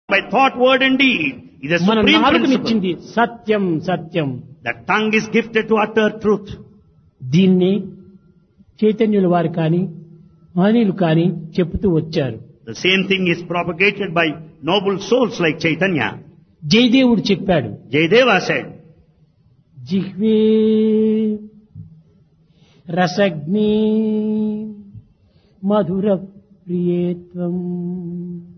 by thought, word and deed is a మన supreme principle. నాలుకనిచ్చింది Satyam Satyam. The tongue is gifted to utter truth. దీన్ని చైతన్యుల వారు కానీ మహనీయులు కానీ చెబుతూ వచ్చారు. The same thing is propagated by noble souls like Chaitanya. జయదేవుడు చెప్పాడు, Jayadeva said, జిహ్వే రసగ్ని మధుర ప్రియేత్వం